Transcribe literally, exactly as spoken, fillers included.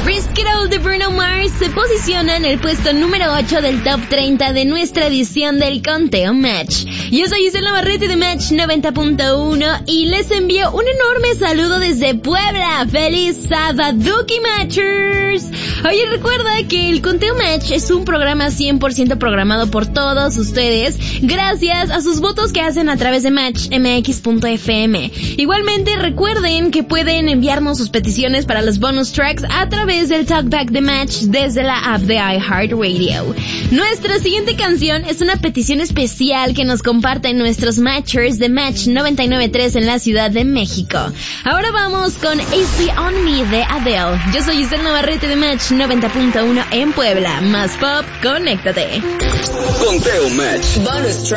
Risk It All de Bruno Mars se posiciona en el puesto número ocho del top treinta de nuestra edición del Conteo Match. Yo soy Isela Navarrete de Match noventa punto uno y les envío un enorme saludo desde Puebla. ¡Feliz Sabaduki Matchers! Oye, recuerda que el Conteo Match es un programa cien por ciento programado por todos ustedes gracias a sus votos que hacen a través de match m x punto f m. Igualmente recuerden que pueden enviarnos sus peticiones para los bonus tracks a través del Talkback de Match desde la app de iHeartRadio. Nuestra siguiente canción es una petición especial que nos comparten nuestros matchers de Match noventa y nueve punto tres en la Ciudad de México. Ahora vamos con Easy on Me de Adele. Yo soy Isela Navarrete de Match noventa punto uno en Puebla. Más pop, conéctate. Conteo Match. Bonus track.